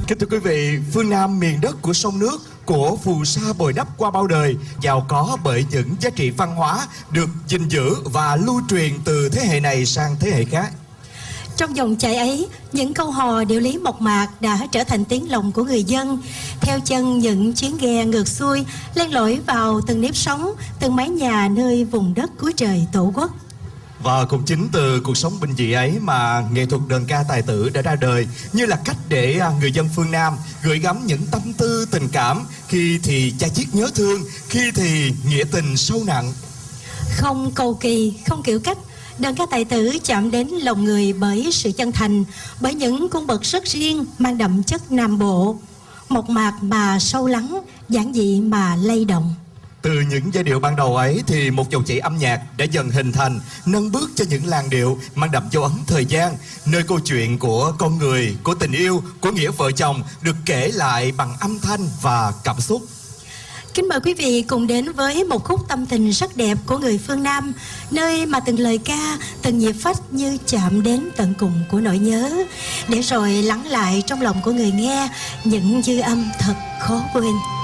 Kính thưa quý vị, phương Nam miền đất của sông nước, của phù sa bồi đắp qua bao đời, giàu có bởi những giá trị văn hóa được gìn giữ và lưu truyền từ thế hệ này sang thế hệ khác. Trong dòng chảy ấy, những câu hò điệu lý mộc mạc đã trở thành tiếng lòng của người dân. Theo chân những chuyến ghe ngược xuôi, len lỏi vào từng nếp sống, từng mái nhà nơi vùng đất cuối trời tổ quốc. Và cũng chính từ cuộc sống bình dị ấy mà nghệ thuật đờn ca tài tử đã ra đời, như là cách để người dân phương Nam gửi gắm những tâm tư tình cảm, khi thì cha chiết nhớ thương, khi thì nghĩa tình sâu nặng. Không cầu kỳ, không kiểu cách, đờn ca tài tử chạm đến lòng người bởi sự chân thành, bởi những cung bậc rất riêng mang đậm chất Nam Bộ, mộc mạc mà sâu lắng, giản dị mà lay động. Từ những giai điệu ban đầu ấy thì một dòng chảy âm nhạc đã dần hình thành, nâng bước cho những làn điệu mang đậm dấu ấn thời gian, nơi câu chuyện của con người, của tình yêu, của nghĩa vợ chồng được kể lại bằng âm thanh và cảm xúc. Kính mời quý vị cùng đến với một khúc tâm tình rất đẹp của người phương Nam, nơi mà từng lời ca, từng nhịp phách như chạm đến tận cùng của nỗi nhớ, để rồi lắng lại trong lòng của người nghe những dư âm thật khó quên.